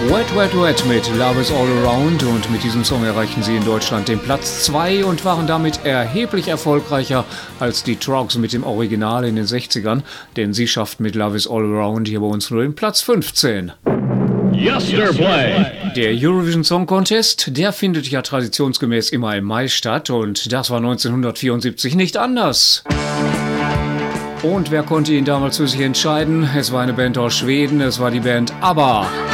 Wet, Wet, Wet mit Love is All Around, und mit diesem Song erreichten sie in Deutschland den Platz 2 und waren damit erheblich erfolgreicher als die Troggs mit dem Original in den 60ern, denn sie schafften mit Love is All Around hier bei uns nur den Platz 15. Yesterplay. Der Eurovision Song Contest, der findet ja traditionsgemäß immer im Mai statt, und das war 1974 nicht anders. Und wer konnte ihn damals für sich entscheiden? Es war eine Band aus Schweden, es war die Band ABBA.